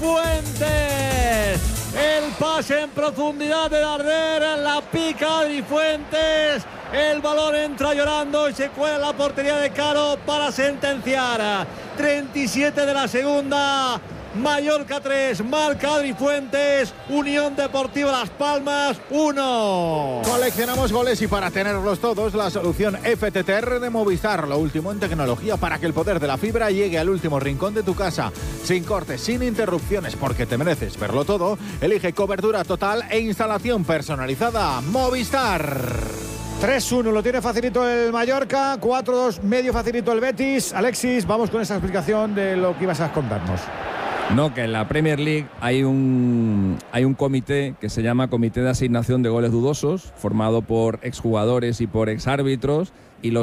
Fuentes. El pase en profundidad de Darder, la pica Adri Fuentes. El balón entra llorando y se cuela en la portería de Caro para sentenciar. 37 de la segunda. Mallorca 3, marca Adri Fuentes, Unión Deportiva Las Palmas 1. Coleccionamos goles y para tenerlos todos, la solución FTTR de Movistar, lo último en tecnología para que el poder de la fibra llegue al último rincón de tu casa, sin cortes, sin interrupciones, porque te mereces verlo todo. Elige cobertura total e instalación personalizada. Movistar. 3-1, lo tiene facilito el Mallorca, 4-2, medio facilito el Betis. Alexis, vamos con esa explicación de lo que ibas a contarnos. No, que en la Premier League hay un comité que se llama Comité de Asignación de Goles Dudosos, formado por exjugadores y por exárbitros, y los